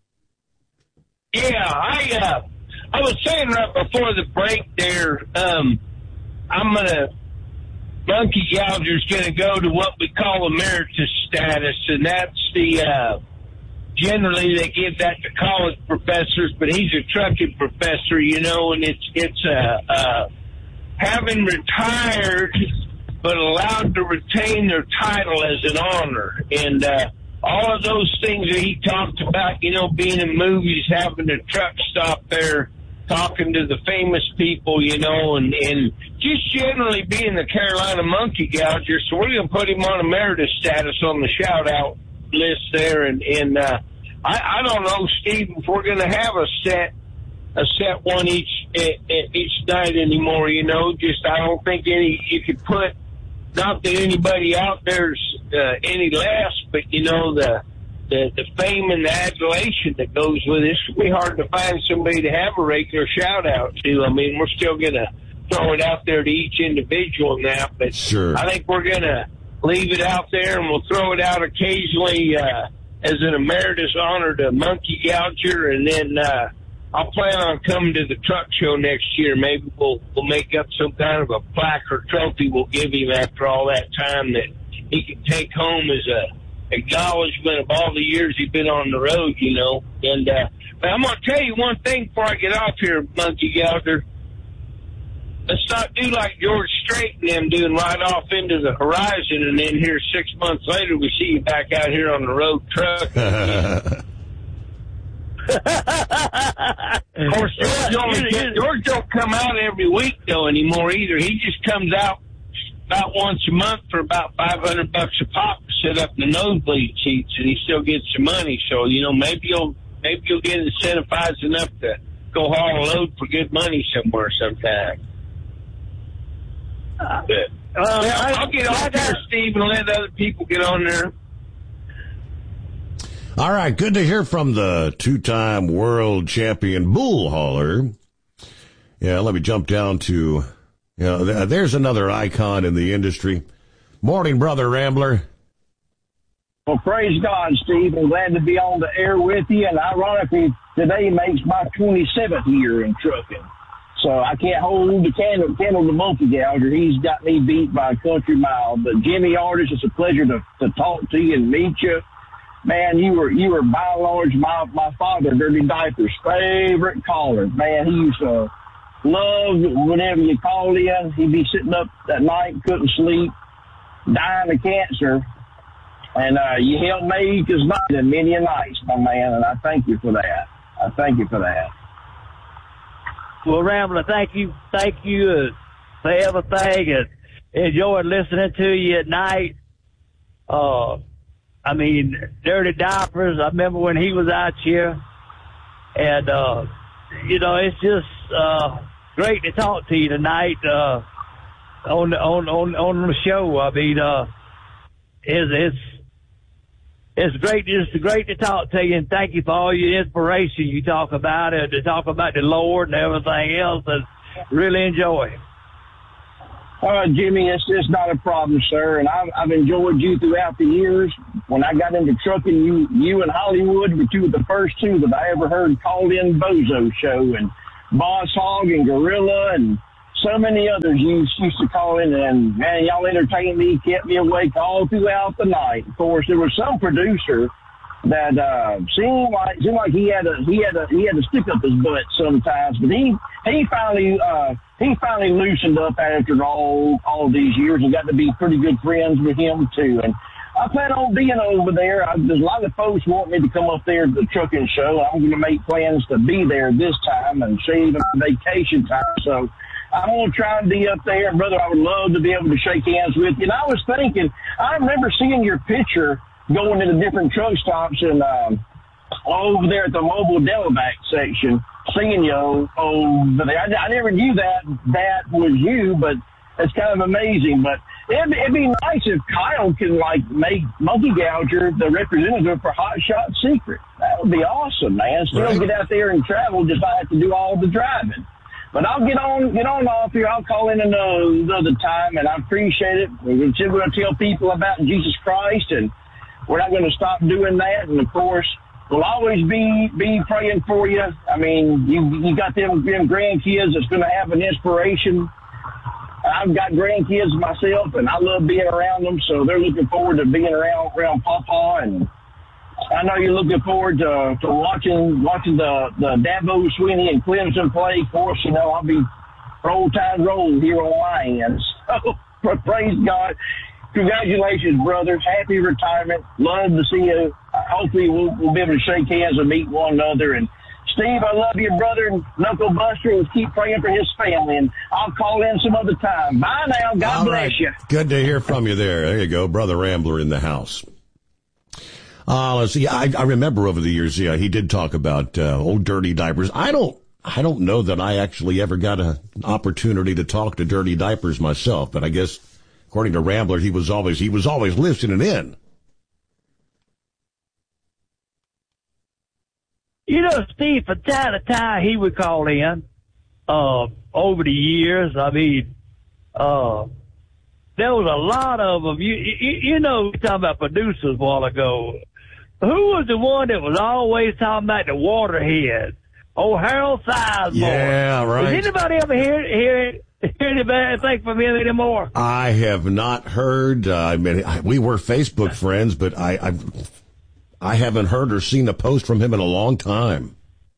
Yeah, I, uh, I was saying right before the break there, um, I'm gonna, Monkey Gouger's gonna go to what we call emeritus status, and that's the, uh, generally they give that to college professors, but he's a trucking professor, you know, and it's, it's, uh, uh, having retired, but allowed to retain their title as an honor. And, uh, all of those things that he talked about, you know, being in movies, having a truck stop there, talking to the famous people, you know, and, and just generally being the Carolina Monkey Gouger. So we're going to put him on emeritus status on the shout-out list there. And, and uh, I, I don't know, Steve, if we're going to have a set a set one each each night anymore, you know. Just I don't think any you could put, not that anybody out there's uh, any less, but, you know, the The, the fame and the adulation that goes with it, it's really hard to find somebody to have a regular shout-out to. I mean, we're still going to throw it out there to each individual now, but sure. I think we're going to leave it out there, and we'll throw it out occasionally uh, as an emeritus honor to Monkey Gouger, and then uh, I'll plan on coming to the truck show next year. Maybe we'll, we'll make up some kind of a plaque or trophy we'll give him after all that time that he can take home as a acknowledgement of all the years he's been on the road, you know. And uh, but I'm going to tell you one thing before I get off here, Monkey Gouger. Let's not do like George Strait and them doing right off into the horizon, and then here six months later we see you back out here on the road truck. Of course, George, only get, George don't come out every week, though, anymore either. He just comes out about once a month for about five hundred bucks a pop to sit up in the nosebleed seats, and he still gets some money. So, you know, maybe you'll maybe you'll get incentivized enough to go haul a load for good money somewhere sometime. Uh, but, uh, yeah, I, I'll get on there, Steve, and let other people get on there. All right, good to hear from the two-time world champion bull hauler. Yeah, let me jump down to. You know, there's another icon in the industry. Morning, Brother Rambler. Well, praise God, Steve. I'm glad to be on the air with you. And ironically, today makes my twenty-seventh year in trucking. So I can't hold the candle, candle to Monkey Gouger. He's got me beat by a country mile. But Jimmy Artis, it's a pleasure to, to talk to you and meet you. Man, you were, you were by and large my, my father, Dirty Diaper's favorite caller. Man, he used to love whenever you called in. He'd be sitting up that night, couldn't sleep, dying of cancer. And uh, you helped make his night and many a nights, my man, and I thank you for that. I thank you for that. Well, Rambler, thank you, thank you uh, for everything, and enjoyed listening to you at night. Uh, I mean, Dirty Diapers, I remember when he was out here, and, uh, you know, it's just uh, great to talk to you tonight uh, on, the, on, on, on the show. I mean, uh, it's, it's, it's great, just great to talk to you, and thank you for all your inspiration you talk about, and to talk about the Lord and everything else, and really enjoy. Uh, Jimmy, it's just not a problem, sir, and I've, I've enjoyed you throughout the years. When I got into trucking, you you and Hollywood were two of the first two that I ever heard called in Bozo Show, and Boss Hog and Gorilla and so many others you used to call in, and, man, y'all entertained me, kept me awake all throughout the night. Of course, there was some producer that uh, seemed like seemed like he had a he had a he had to stick up his butt sometimes, but he he finally uh, he finally loosened up after all all these years and got to be pretty good friends with him too. And I plan on being over there. I, there's a lot of folks want me to come up there to the trucking show. I'm going to make plans to be there this time and save vacation time. So I'm going to try and be up there. And, brother, I would love to be able to shake hands with you. And I was thinking, I remember seeing your picture going to the different truck stops and um, over there at the mobile Delavac section, seeing you over there. I, I never knew that that was you, but it's kind of amazing. But it'd, it'd be nice if Kyle can, like, make Monkey Gouger the representative for Hot Shot Secret. That would be awesome, man. Still right. Get out there and travel, just not have to do all the driving. But I'll get on get on off here. I'll call in another, another time, and I appreciate it. We're going to tell people about Jesus Christ, and we're not going to stop doing that. And, of course, we'll always be be praying for you. I mean, you you got them, them grandkids that's going to have an inspiration. I've got grandkids myself, and I love being around them, so they're looking forward to being around around Papa. And I know you're looking forward to, to watching watching the, the Dabo Swinney and Clemson play. Of course, you know, I'll be roll tide roll here on my end. So, praise God. Congratulations, brother. Happy retirement. Love to see you. Hopefully we'll, we'll be able to shake hands and meet one another. And Steve, I love you, brother, and Knuckle Buster, and keep praying for his family. And I'll call in some other time. Bye now. God All bless right. you. Good to hear from you there. There you go. Brother Rambler in the house. Uh, let's see. I, I remember over the years, yeah, he did talk about uh, old Dirty Diapers. I don't, I don't know that I actually ever got a, an opportunity to talk to Dirty Diapers myself, but I guess according to Rambler, he was always, he was always listening in. You know, Steve, from time to time, he would call in, uh, over the years. I mean, uh, there was a lot of them. You, you, you know, we were talking about producers a while ago. Who was the one that was always talking about the waterhead? Oh, Harold Sizemore. Yeah, right. Does anybody ever hear, hear, hear anything from him anymore? I have not heard. Uh, I mean, I, we were Facebook friends, but I, I, I haven't heard or seen a post from him in a long time.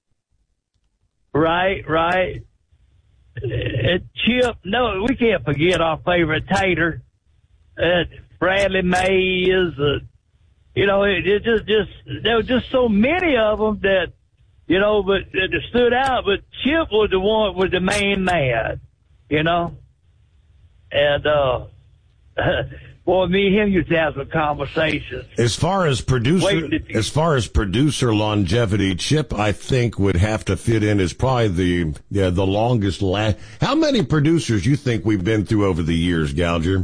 Right, right. Uh, Chip, no, we can't forget our favorite Tater. Uh, Bradley Mays. Uh, you know, it, it just, just there were just so many of them that, you know, but that stood out. But Chip was the one, was the main man, you know. And uh, boy, me and him used to have some conversations. As far as producer, as far as producer longevity, Chip, I think would have to fit in as probably the yeah the longest last. How many producers you think we've been through over the years, Gouger?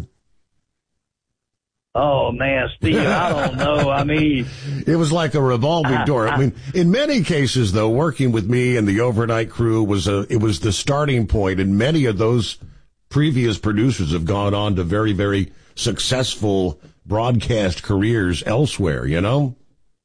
Oh man, Steve, I don't know. I mean, it was like a revolving door. I mean, in many cases, though, working with me and the overnight crew was a it was the starting point, and many of those previous producers have gone on to very, very successful broadcast careers elsewhere, you know?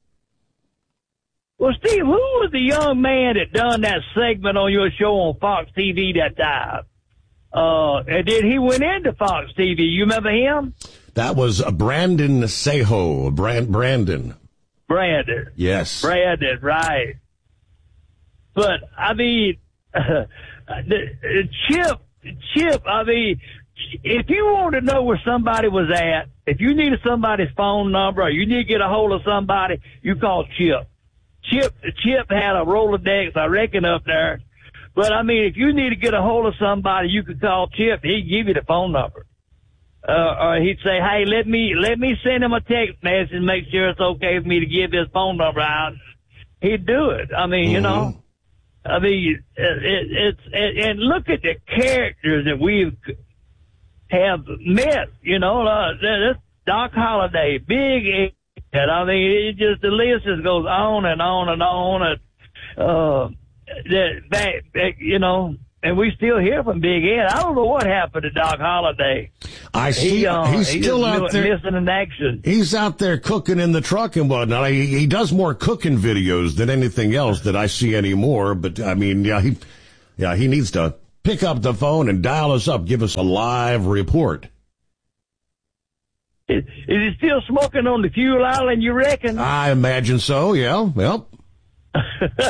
Well, Steve, who was the young man that done that segment on your show on Fox T V that time? Uh, and then he went into Fox T V. You remember him? That was a Brandon Seho. Brand, Brandon. Brandon. Yes. Brandon, right. But, I mean, uh, the, Chip, Chip, I mean, if you want to know where somebody was at, if you needed somebody's phone number or you need to get a hold of somebody, you call Chip. Chip, Chip had a Rolodex, I reckon, up there. But, I mean, if you need to get a hold of somebody, you could call Chip. He'd give you the phone number. Uh, or he'd say, hey, let me, let me send him a text message and make sure it's okay for me to give his phone number out. He'd do it. I mean, mm-hmm. you know, I mean, it, it, it's, it, and look at the characters that we've have met, you know, uh, this Doc Holliday, Big Ed. I mean, it just, the list just goes on and on and on. And, uh, that, that, you know, and we still hear from Big Ed. I don't know what happened to Doc Holliday. I see. He, uh, he's he still out there missing in action. He's out there cooking in the truck and whatnot. He, he does more cooking videos than anything else that I see anymore. But I mean, yeah, he, yeah, he needs to pick up the phone and dial us up, give us a live report. Is, is he still smoking on the fuel island, you reckon? I imagine so, yeah. Yep. uh,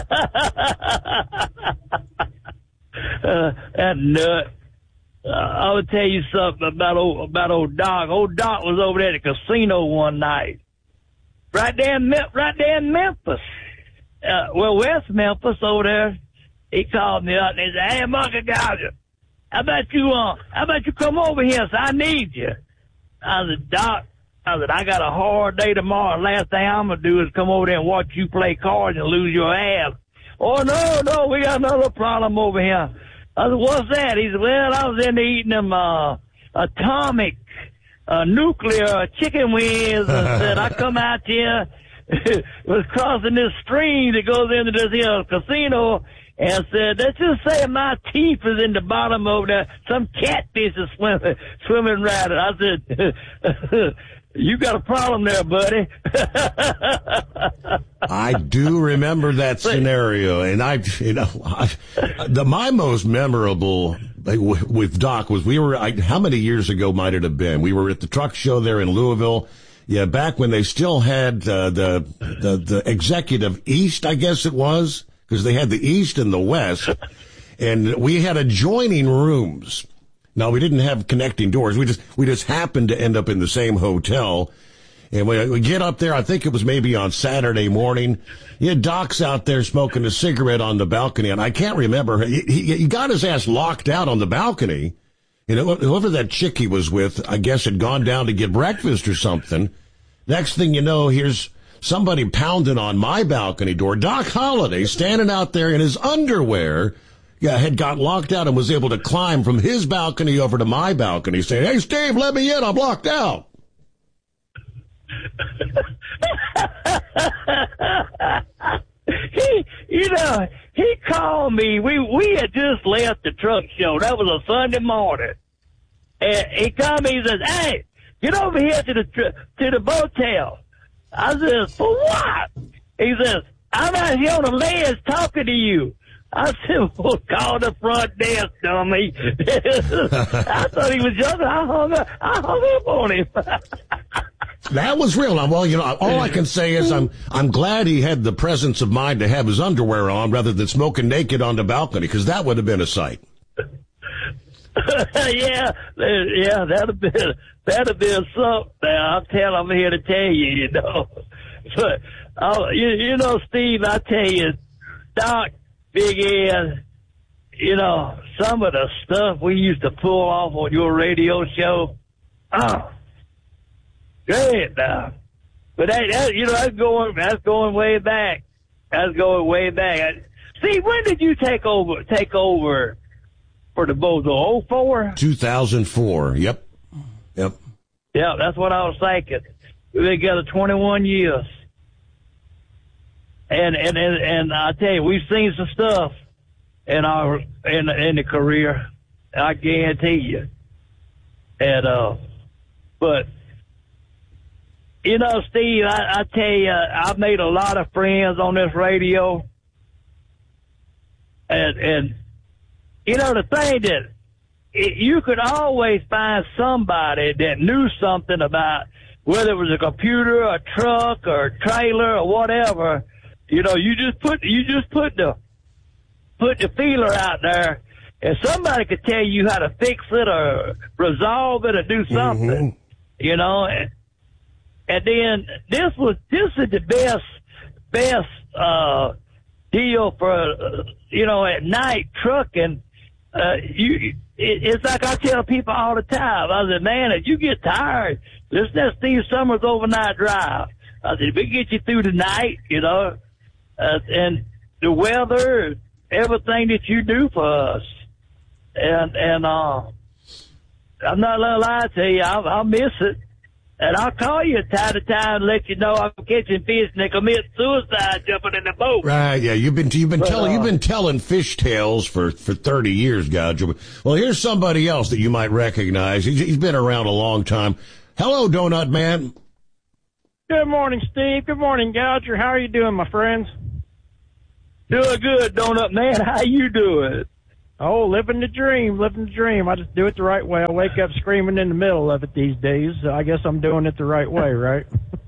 that nut. Uh, I would tell you something about old, about old Doc. Old Doc was over there at the casino one night. Right there in, right there in Memphis. Uh, well, West Memphis over there. He called me up and he said, "Hey, Monkey Gouger, how about you, uh, how about you come over here? So I need you." I said, "Doc," I said, "I got a hard day tomorrow. Last thing I'm going to do is come over there and watch you play cards and lose your ass." "Oh, no, no, we got another problem over here." I said, "What's that?" He said, "Well, I was in there eating them, uh, atomic, uh, nuclear chicken wings and said, I come out here, was crossing this stream that goes into this here casino and said, let's just say my teeth is in the bottom over there. Some catfish is swimming, swimming right." I said, "You got a problem there, buddy." I do remember that scenario, and I, you know, I, the my most memorable with Doc was we were. I, how many years ago might it have been? We were at the truck show there in Louisville. Yeah, back when they still had uh, the the the Executive East, I guess it was, because they had the East and the West, and we had adjoining rooms. No, we didn't have connecting doors. We just we just happened to end up in the same hotel. And we, we get up there, I think it was maybe on Saturday morning. Yeah, Doc's out there smoking a cigarette on the balcony, and I can't remember. He, he, he got his ass locked out on the balcony. You know, whoever that chick he was with, I guess, had gone down to get breakfast or something. Next thing you know, here's somebody pounding on my balcony door. Doc Holliday standing out there in his underwear. Yeah, had got locked out and was able to climb from his balcony over to my balcony saying, "Hey, Steve, let me in. I'm locked out." he, you know, he called me. We, we had just left the truck show. That was a Sunday morning. And he called me. He says, "Hey, get over here to the, to the motel." I said, "For what?" He says, "I'm out here on the ledge talking to you." I said, "Well, call the front desk, dummy." I thought he was joking. I hung up, I hung up on him. That was real. Well, you know, all I can say is I'm I'm glad he had the presence of mind to have his underwear on rather than smoking naked on the balcony, because that would have been a sight. yeah, yeah, that'd have been that'd have been something. I'm telling, I'm here to tell you, you know. But uh, you, you know, Steve, I tell you, Doc, Big Ed, you know, some of the stuff we used to pull off on your radio show, oh, great now. But that, that, you know, that's going, that's going way back. That's going way back. Steve, when did you take over, take over for the Bozo? oh four? two thousand four, yep. Yep. Yeah, that's what I was thinking. We've been together twenty-one years. And, and, and, and I tell you, we've seen some stuff in our, in, in the career. I guarantee you. And, uh, but, you know, Steve, I, I tell you, I've made a lot of friends on this radio. And, and, you know, the thing that it, you could always find somebody that knew something about whether it was a computer, a truck, or a trailer, or whatever. You know, you just put you just put the put the feeler out there, and somebody could tell you how to fix it or resolve it or do something. Mm-hmm. You know, and, and then this was this is the best best uh, deal for uh, you know, at night trucking. Uh, you it, it's like I tell people all the time. I said, man, if you get tired, listen to Steve Summers Overnight Drive. I said, if we get you through the night, you know. Uh, and the weather, everything that you do for us. And, and, uh, I'm not gonna lie to you, I'll, I'll miss it. And I'll call you time to time and let you know I'm catching fish and they commit suicide jumping in the boat. Right, yeah, you've been, you've been but, telling, uh, you've been telling fish tales for, for thirty years, Gouger. Well, here's somebody else that you might recognize. He's, he's been around a long time. Hello, Donut Man. Good morning, Steve. Good morning, Gouger. How are you doing, my friends? Doing good, Donut Man. How you doing? Oh, living the dream, living the dream. I just do it the right way. I wake up screaming in the middle of it these days. So I guess I'm doing it the right way, right?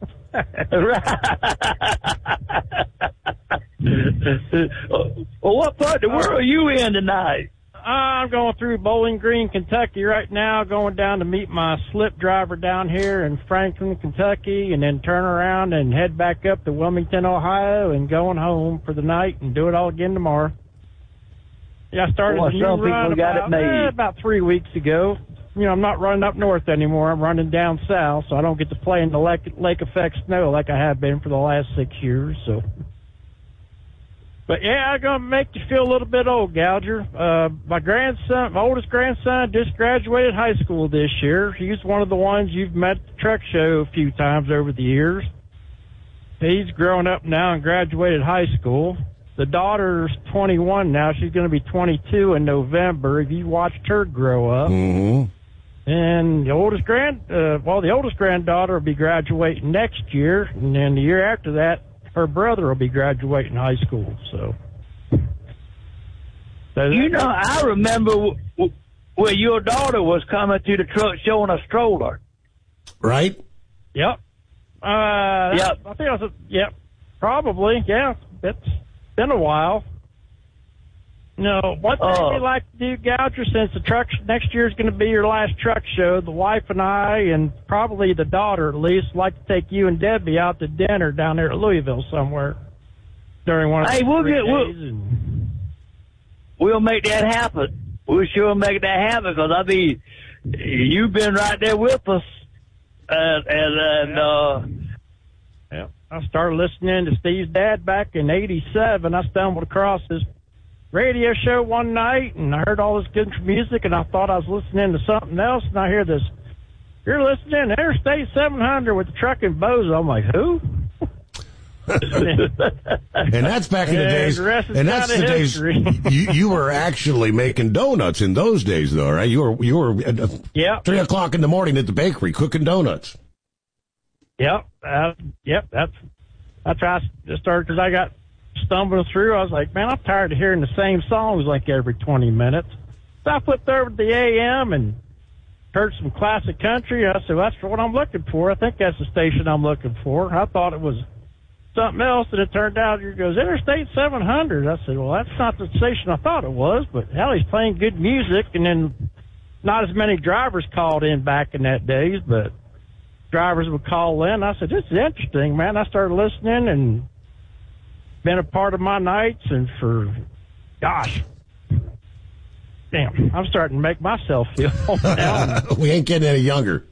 Well, what part of the world are you in tonight? I'm going through Bowling Green, Kentucky right now, going down to meet my slip driver down here in Franklin, Kentucky, and then turn around and head back up to Wilmington, Ohio, and going home for the night and do it all again tomorrow. Yeah, I started Boy, a new some people run got about, it made. eh, about three weeks ago. You know, I'm not running up north anymore. I'm running down south, so I don't get to play in the lake, lake effect snow like I have been for the last six years, so... But yeah, I'm gonna make you feel a little bit old, Gouger. Uh, my grandson, my oldest grandson, just graduated high school this year. He's one of the ones you've met at the truck show a few times over the years. He's grown up now and graduated high school. The daughter's twenty-one now. She's gonna be twenty-two in November. If you watched her grow up. Mm-hmm. And the oldest grand, uh, well, the oldest granddaughter will be graduating next year, and then the year after that, her brother will be graduating high school, so. so You know, I remember w- w- when your daughter was coming to the truck show in a stroller. Right? Yep. Uh, Yep. I think I was, a, yep, probably, yeah. It's been a while. No, one thing Uh, we like to do, Gouger, since the truck next year is going to be your last truck show, the wife and I, and probably the daughter at least, like to take you and Debbie out to dinner down there at Louisville somewhere during one of Hey, the we'll three get- days. we'll- and, We'll make that happen. We'll sure make that happen, because, I mean, you've been right there with us. And, and, and uh... yeah, I started listening to Steve's dad back in eighty-seven. I stumbled across this radio show one night, and I heard all this good music, and I thought I was listening to something else, and I hear this, you're listening to Interstate seven hundred with the truck and Bozo. I'm like, who? And that's back in the And days. the rest is And that's the kinda days. history. You, you were actually making donuts in those days, though, right? You were you were at uh, Yeah. three o'clock in the morning at the bakery cooking donuts. Yep, uh, yep, that's, that's how I started, because I got stumbling through. I was like, man, I'm tired of hearing the same songs like every twenty minutes. So I flipped over to the A M and heard some classic country. I said, well, that's what I'm looking for. I think that's the station I'm looking for. I thought it was something else, and it turned out it goes Interstate seven hundred. I said, well, that's not the station I thought it was, but hell, he's playing good music. And then not as many drivers called in back in that days, but drivers would call in. I said, this is interesting, man. I started listening and been a part of my nights, and for, gosh, damn, I'm starting to make myself feel old now. We ain't getting any younger.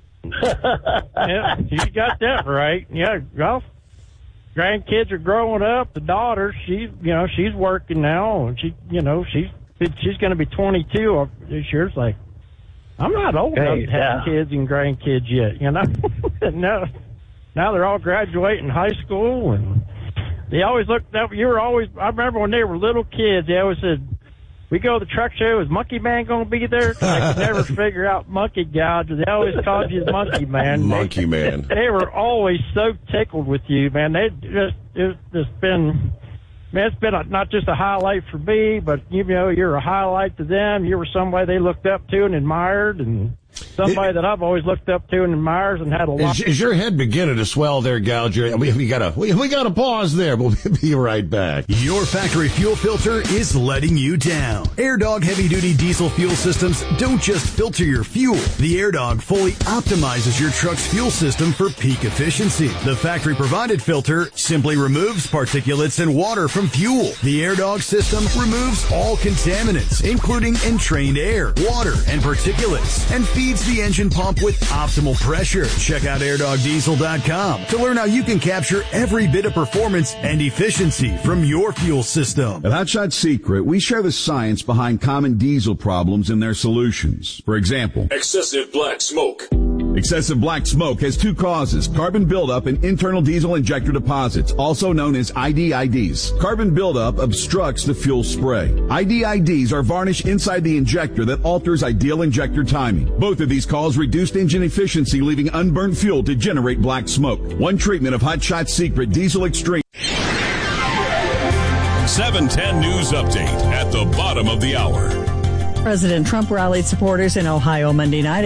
Yeah, you got that right. Yeah, well, grandkids are growing up. The daughter, she's, you know, she's working now, and she, you know, she's she's going to be twenty-two this year. It's like, I'm not old enough Hey, to have yeah. kids and grandkids yet, you know. now, now they're all graduating high school, and they always looked up. You were always. I remember when they were little kids, they always said, "We go to the truck show. Is Monkey Man going to be there?" I could never figure out Monkey Gouge. They always called you Monkey Man. Monkey they, Man. They were always so tickled with you, man. They just it's just been. Man, it's been a, not just a highlight for me, but, you know, you're a highlight to them. You were somebody they looked up to and admired, and somebody that I've always looked up to and admires and had a lot. Is, is your head beginning to swell there, Gouger? We, we gotta we, we gotta pause there. We'll be right back. Your factory fuel filter is letting you down. AirDog heavy-duty diesel fuel systems don't just filter your fuel. The AirDog fully optimizes your truck's fuel system for peak efficiency. The factory-provided filter simply removes particulates and water from fuel. The AirDog system removes all contaminants, including entrained air, water, and particulates, and feeds the engine pump with optimal pressure. Check out air dog diesel dot com to learn how you can capture every bit of performance and efficiency from your fuel system. At Hot Shot Secret, we share the science behind common diesel problems and their solutions. For example, Excessive black smoke. excessive black smoke has two causes: carbon buildup and internal diesel injector deposits, also known as I D I Ds. Carbon buildup obstructs the fuel spray. I D I Ds are varnish inside the injector that alters ideal injector timing. Both of these cause reduced engine efficiency, leaving unburnt fuel to generate black smoke. One treatment of Hot Shot Secret Diesel Extreme. seven ten News Update at the bottom of the hour. President Trump rallied supporters in Ohio Monday night